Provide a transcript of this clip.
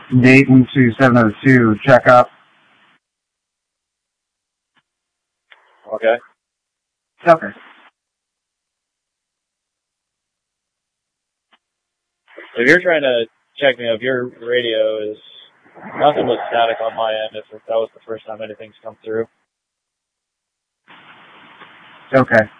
Dayton to 702, check up. Okay. Okay. If you're trying to check me if your radio is nothing but static on my end, if that was the first time anything's come through. Okay.